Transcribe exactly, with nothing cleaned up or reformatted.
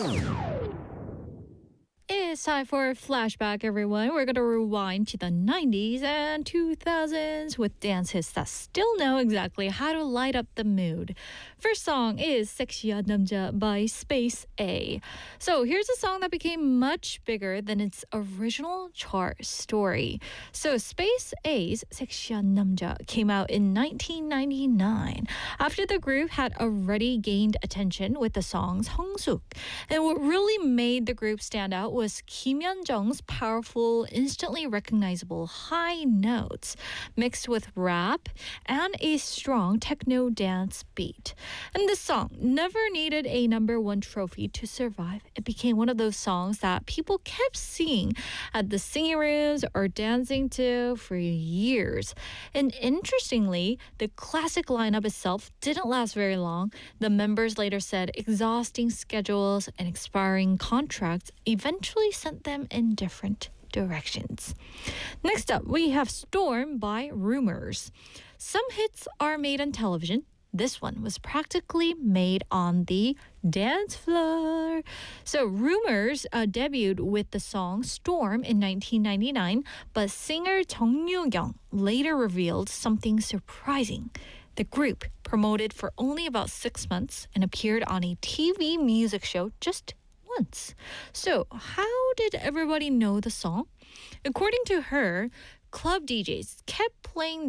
It's time for a flashback, everyone. We're going to rewind to the nineties and two thousands with dance hits that still know exactly how to light up the mood. First song is 섹시한 남자 by Space A. So here's a song that became much bigger than its original chart story. So Space A's 섹시한 남자 came out in nineteen ninety-nine after the group had already gained attention with the song 성숙. And what really made the group stand out was Kim Yeon-jung's powerful, instantly recognizable high notes mixed with rap and a strong techno dance beat. And this song never needed a number one trophy to survive. It became one of those songs that people kept singing at the singing rooms or dancing to for years. And interestingly, the classic lineup itself didn't last very long. The members later said exhausting schedules and expiring contracts eventually sent them in different directions. Next up, we have Storm by Rumors. Some hits are made on television. This one was practically made on the dance floor. So Rumors uh, debuted with the song Storm in nineteen ninety-nine, but singer Jung Yu-kyung later revealed something surprising. The group promoted for only about six months and appeared on a T V music show just once. So how did everybody know the song? According to her, club D Js kept playing